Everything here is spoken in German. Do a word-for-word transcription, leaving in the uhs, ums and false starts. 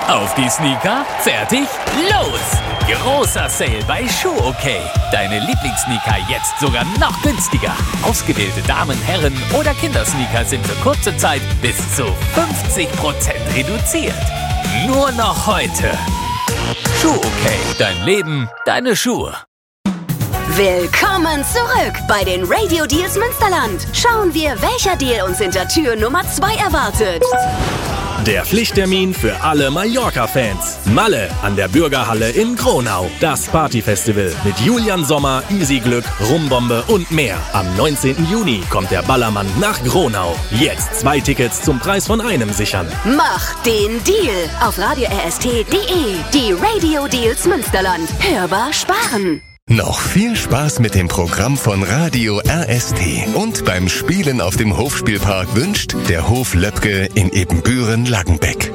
Auf die Sneaker, fertig, los! Großer Sale bei Schuhokay. Deine Lieblingssneaker jetzt sogar noch günstiger. Ausgewählte Damen-, Herren- oder Kindersneaker sind für kurze Zeit bis zu fünfzig Prozent reduziert. Nur noch heute. Schuhokay. Dein Leben, deine Schuhe. Willkommen zurück bei den Radio Deals Münsterland. Schauen wir, welcher Deal uns hinter Tür Nummer zwei erwartet. Der Pflichttermin für alle Mallorca-Fans. Malle an der Bürgerhalle in Gronau. Das Partyfestival mit Julian Sommer, Easy Glück, Rumbombe und mehr. Am neunzehnten Juni kommt der Ballermann nach Gronau. Jetzt zwei Tickets zum Preis von einem sichern. Mach den Deal auf radio r s t punkt d e. Die Radio Deals Münsterland. Hörbar sparen. Noch viel Spaß mit dem Programm von Radio R S T. Und beim Spielen auf dem Hofspielpark wünscht der Hof Löbke in Ebenbüren-Laggenbeck.